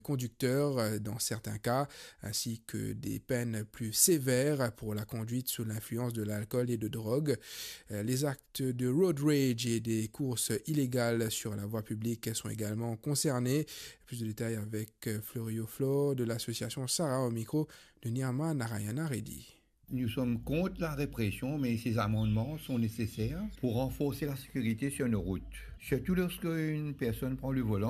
conducteurs dans certains cas, ainsi que des peines plus sévères pour la conduite sous l'influence de l'alcool et de drogue. Les actes de road rage et des courses illégales sur la voie publique sont également concernés. Plus de détails avec Florio Flo de l'association Sarah au micro de Nirma Narayana Reddy. Nous sommes contre la répression, mais ces amendements sont nécessaires pour renforcer la sécurité sur nos routes. Surtout lorsque une personne prend le volant